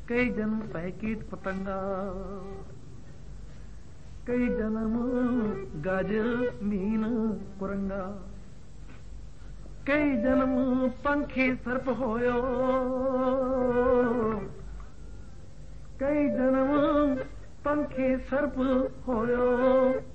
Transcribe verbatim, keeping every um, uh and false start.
कई जन्म पै कीट पतंगा, कई जन्म गाज मीन कुरंगा, कई जन्म पंखी सर्प होयो, कई जन्म पंखी सर्प होयो।